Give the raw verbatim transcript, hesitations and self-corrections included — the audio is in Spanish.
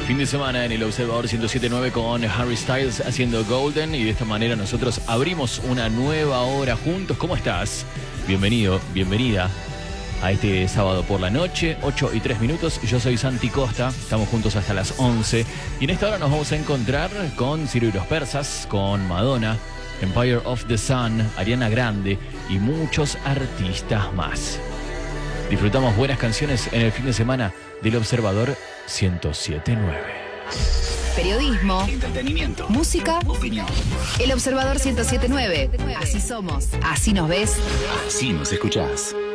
Fin de semana en el Observador ciento siete punto nueve con Harry Styles haciendo Golden, y de esta manera nosotros abrimos una nueva hora juntos. ¿Cómo estás? Bienvenido, bienvenida a este sábado por la noche, ocho y tres minutos. Yo soy Santi Costa, estamos juntos hasta las once y en esta hora nos vamos a encontrar con Ciro y los Persas, con Madonna, Empire of the Sun, Ariana Grande y muchos artistas más. Disfrutamos buenas canciones en el fin de semana del Observador ciento siete punto nueve. Periodismo, entretenimiento, música, opinión. El Observador ciento siete punto nueve. Así somos, así nos ves, Así nos escuchás.